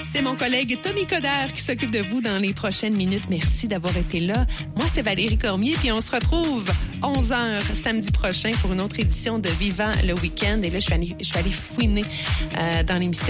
C'est mon collègue Tommy Coderre qui s'occupe de vous dans les prochaines minutes. Merci d'avoir été là. Moi, c'est Valérie Cormier, puis on se retrouve 11h samedi prochain pour une autre édition de Vivant le Week-end. Et là, je suis allée fouiner dans l'émission